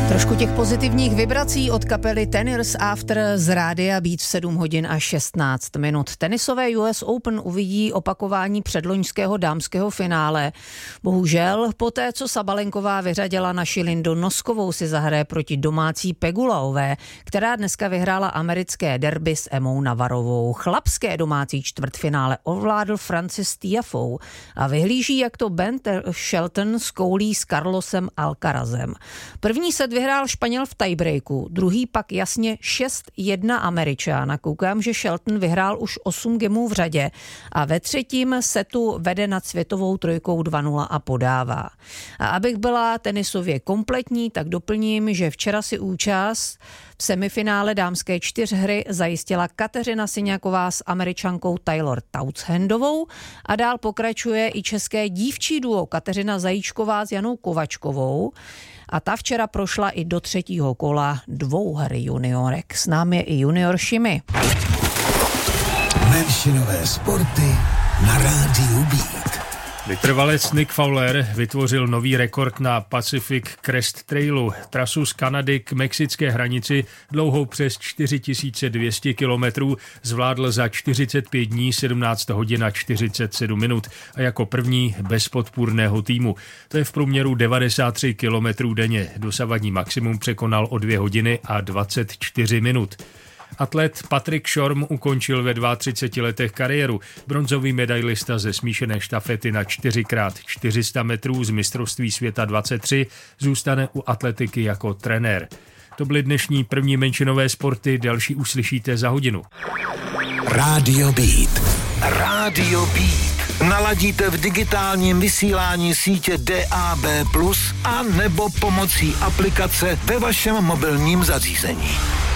Trošku těch pozitivních vibrací od kapely Tenors After z rádia Beat 7 hodin a 16 minut. Tenisové US Open uvidí opakování předloňského dámského finále. Bohužel, poté, co Sabalenková vyřadila naši Lindu Noskovou, si zahraje proti domácí Pegulaové, která dneska vyhrála americké derby s Emou Navarovou. Chlapské domácí čtvrtfinále ovládl Francis Tiafoe a vyhlíží, jak to Ben Shelton skoulí s Carlosem Alcarazem. První set vyhrál Španěl v tiebreaku, druhý pak jasně 6-1 Američan. Koukám, že Shelton vyhrál už 8 gemů v řadě a ve třetím setu vede nad světovou trojkou 2-0 a podává. A abych byla tenisově kompletní, tak doplním, že včera si účast v semifinále dámské čtyřhry zajistila Kateřina Syňáková s Američankou Taylor Townsendovou a dál pokračuje i české dívčí duo Kateřina Zajíčková s Janou Kovačkovou. A ta včera prošla i do třetího kola dvouhry juniorek. S námi je i junior Šimi. Menšinové sporty na rádiu Beat. Vytrvalec Nick Fowler vytvořil nový rekord na Pacific Crest Trailu, trasu z Kanady k mexické hranici dlouhou přes 4200 kilometrů zvládl za 45 dní, 17 hodin a 47 minut a jako první bez podpůrného týmu. To je v průměru 93 kilometrů denně. Dosavadní maximum překonal o 2 hodiny a 24 minut. Atlet Patrick Shorm ukončil ve 32 letech kariéru. Bronzový medailista ze smíšené štafety na 4x400 metrů z mistrovství světa 23 zůstane u atletiky jako trenér. To byly dnešní první menšinové sporty, další uslyšíte za hodinu. Radio Beat. Radio Beat. Naladíte v digitálním vysílání sítě DAB+, a nebo pomocí aplikace ve vašem mobilním zařízení.